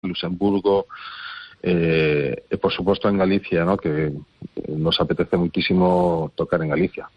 Luxemburgo, e por suposto en Galicia, ¿no? Que nos apetece muitísimo tocar en Galicia.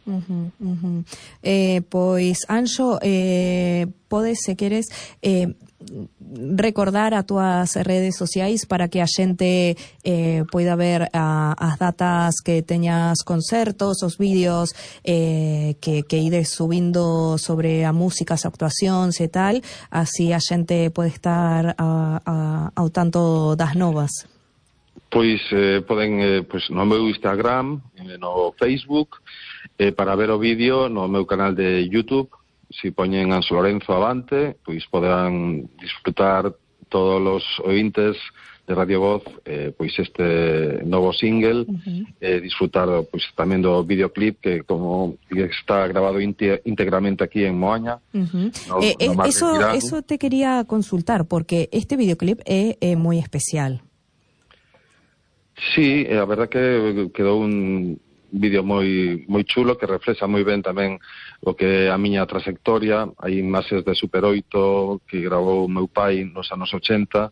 Pois, Anxo, podes, se queres, recordar a túas redes sociais para que a xente poida ver as datas que teñas concertos, os vídeos que ides subindo sobre a música, as actuacións e tal, así a xente pode estar ao tanto das novas. Pois poden no meu Instagram, no Facebook, para ver o vídeo no meu canal de YouTube. Si poñen Anxo Lorenzo Avante, pois poderán disfrutar todos os ointes de Radio Voz pois este novo single, disfrutar pois tamén do videoclip que como está grabado íntegramente aquí en Moaña. Eso te quería consultar, porque este videoclip é moi especial. Sí, a verdad que quedou un vídeo moi chulo que reflexa moi ben tamén o que a miña trayectoria. Hai imaxes de Super 8 que gravou o meu pai nos anos 80.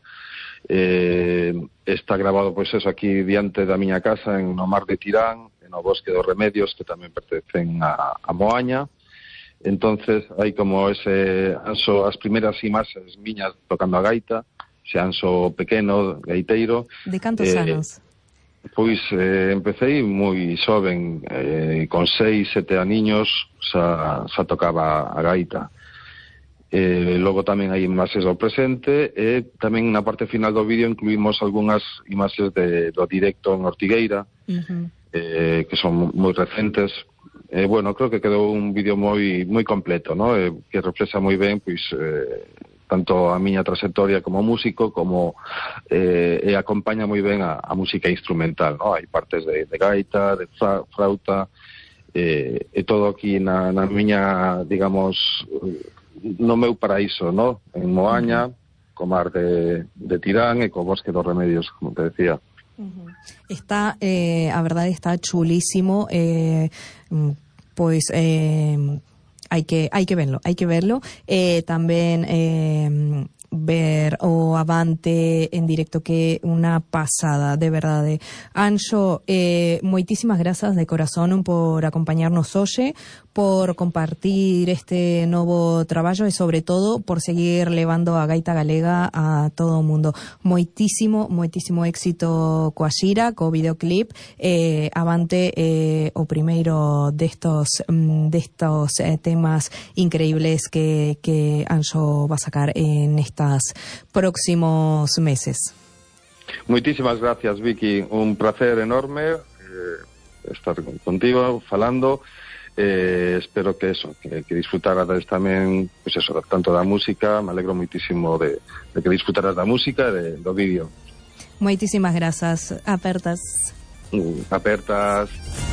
Está grabado pois eso aquí diante da miña casa en no Mar de Tirán, no Bosque dos Remedios, que tamén pertencen a Moaña. Entonces hai como ese Anxo, as primeiras imaxes miñas tocando a gaita, ese Anxo pequeno, gaiteiro. De cantos anos? Pois empecé moi xoven, con 6, 7 aniños xa tocaba a gaita. Logo tamén hai imaxes do presente e tamén na parte final do vídeo incluímos algunhas imaxes do directo en Ortigueira, que son moi recentes. Bueno, creo que quedou un vídeo moi completo, ¿no? Que reflexa moi ben pois tanto a miña trayectoria como músico, como e acompaña moi ben a música instrumental, ¿no? Hai partes de gaita, de frauta, e todo aquí na miña, digamos, no meu paraíso, ¿no? En Moaña, co Mar de Tirán e co Bosque dos Remedios, como te decía. Está, a verdade, está chulísimo, pois hai que verlo. Tamén ver o Avante en directo, que é unha pasada, de verdade. Anxo, moitísimas grazas de corazón por acompañarnos hoxe, por compartir este novo traballo e, sobre todo, por seguir levando a gaita galega a todo o mundo. Moitísimo éxito coa xira, co videoclip. Avante o primeiro destos temas increíbles que Anxo va a sacar en estos próximos meses. Moitísimas gracias, Vicky, un placer enorme estar contigo falando. Espero que disfrutarades tamén, pues eso, tanto da música. Me alegro moitísimo de que disfrutaras da música e do vídeo. Moitísimas grazas. Apertas.